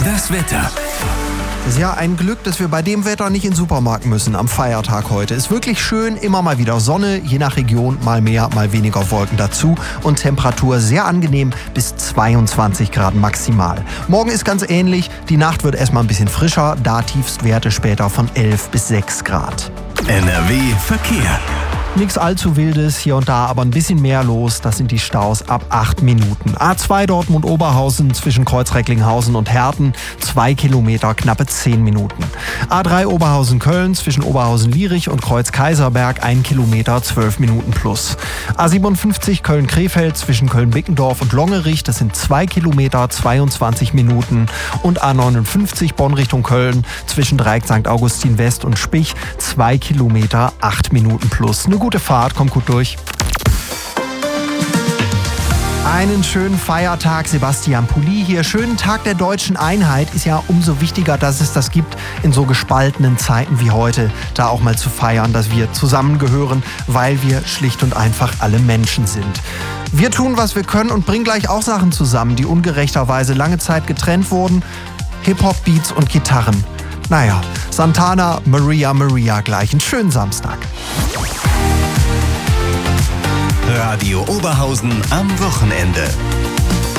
Das Wetter. Es ist ja ein Glück, dass wir bei dem Wetter nicht in den Supermarkt müssen am Feiertag heute. Ist wirklich schön, immer mal wieder Sonne, je nach Region mal mehr, mal weniger Wolken dazu und Temperatur sehr angenehm bis 22 Grad maximal. Morgen ist ganz ähnlich, die Nacht wird erstmal ein bisschen frischer, da Tiefstwerte später von 11 bis 6 Grad. NRW Verkehr. Nichts allzu Wildes, hier und da aber ein bisschen mehr los. Das sind die Staus ab 8 Minuten. A2 Dortmund-Oberhausen zwischen Kreuz-Recklinghausen und Herten, 2 Kilometer, knappe 10 Minuten. A3 Oberhausen-Köln zwischen Oberhausen-Lierich und Kreuz-Kaiserberg, 1 Kilometer, 12 Minuten plus. A57 Köln-Krefeld zwischen Köln-Bickendorf und Longerich, das sind 2 Kilometer, 22 Minuten. Und A59 Bonn Richtung Köln zwischen Dreieck St. Augustin West und Spich, 2 Kilometer, 8 Minuten plus. Eine gute Fahrt, kommt gut durch. Einen schönen Feiertag, Sebastian Pulli hier. Schönen Tag der deutschen Einheit. Ist ja umso wichtiger, dass es das gibt in so gespaltenen Zeiten wie heute, da auch mal zu feiern, dass wir zusammengehören, weil wir schlicht und einfach alle Menschen sind. Wir tun, was wir können und bringen gleich auch Sachen zusammen, die ungerechterweise lange Zeit getrennt wurden. Hip-Hop, Beats und Gitarren. Naja, Santana, Maria, Maria gleich. Einen schönen Samstag. Radio Oberhausen am Wochenende.